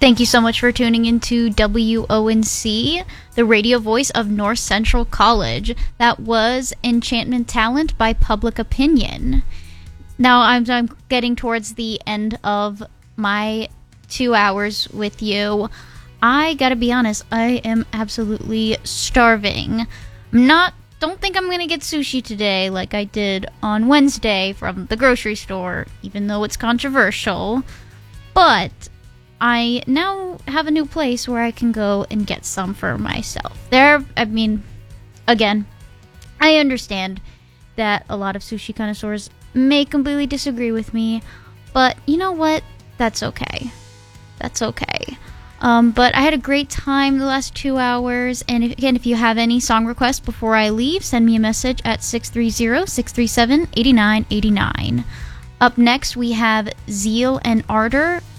Thank you so much for tuning into WONC, the radio voice of North Central College. That was Enchantment Talent by Public Opinion. Now I'm getting towards the end of my 2 hours with you. I gotta be honest, I am absolutely starving. Don't think I'm gonna get sushi today like I did on Wednesday from the grocery store, even though it's controversial. But I now have a new place where I can go and get some for myself. Again, I understand that a lot of sushi connoisseurs may completely disagree with me, but you know what? That's okay. That's okay. But I had a great time the last 2 hours, and if you have any song requests before I leave, send me a message at 630-637-8989. Up next, we have Zeal and Ardor